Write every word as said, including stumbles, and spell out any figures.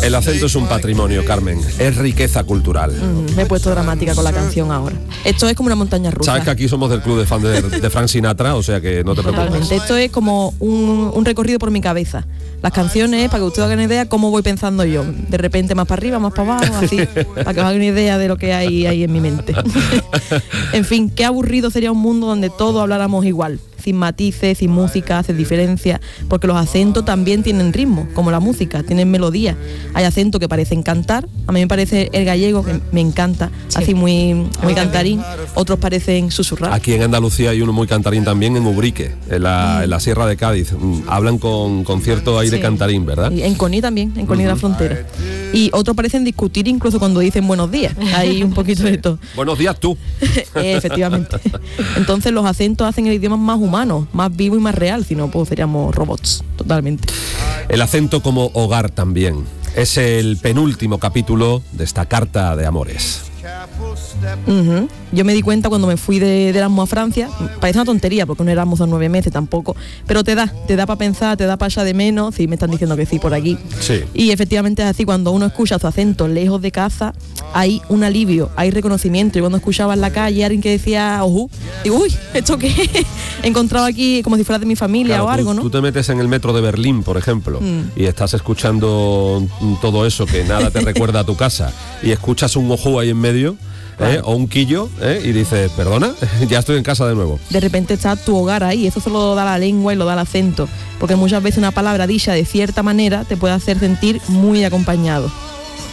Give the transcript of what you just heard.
El acento es un patrimonio, Carmen, es riqueza cultural. Mm, me he puesto dramática con la canción ahora. Esto es como una montaña rusa. Sabes que aquí somos del club de fan de, de Frank Sinatra, o sea que no te preocupes. Totalmente. Esto es como un, un recorrido por mi cabeza. Las canciones, para que ustedes hagan una idea cómo voy pensando yo. De repente más para arriba, más para abajo, así, para que os hagan una idea de lo que hay ahí en mi mente. En fin, qué aburrido sería un mundo donde todos habláramos igual, sin matices, sin música, sin diferencia, porque los acentos también tienen ritmo, como la música, tienen melodía. Hay acentos que parecen cantar, a mí me parece el gallego, que me encanta, sí, así muy, muy cantarín, otros parecen susurrar. Aquí en Andalucía hay uno muy cantarín también, en Ubrique, en la, mm. en la Sierra de Cádiz, hablan con, con cierto aire sí. cantarín, ¿verdad? Y en Coní también, en Coní uh-huh. de la Frontera. Y otros parecen discutir incluso cuando dicen buenos días, hay un poquito de todo. Buenos días tú. Efectivamente. Entonces los acentos hacen el idioma más humano, más vivo y más real, si no pues seríamos robots, totalmente. El acento como hogar también. Es el penúltimo capítulo de esta carta de amores. Uh-huh. Yo me di cuenta cuando me fui de, de Erasmus a Francia, parece una tontería porque no Erasmus son nueve meses tampoco, pero te da, te da para pensar, te da para allá de menos, si me están diciendo que sí por aquí. Sí. Y efectivamente es así, cuando uno escucha su acento lejos de casa, hay un alivio, hay reconocimiento. Y cuando escuchaba en la calle a alguien que decía, ojú, digo, uy, ¿esto qué? He encontrado aquí como si fuera de mi familia claro, o algo, tú, ¿no? Tú te metes en el metro de Berlín, por ejemplo, mm. y estás escuchando todo eso que nada te recuerda a tu casa, y escuchas un ojú ahí en medio, ¿eh? O un quillo, ¿eh? Y dices, perdona, ya estoy en casa de nuevo. De repente está tu hogar ahí, eso solo lo da la lengua y lo da el acento, porque muchas veces una palabra dicha de cierta manera te puede hacer sentir muy acompañado.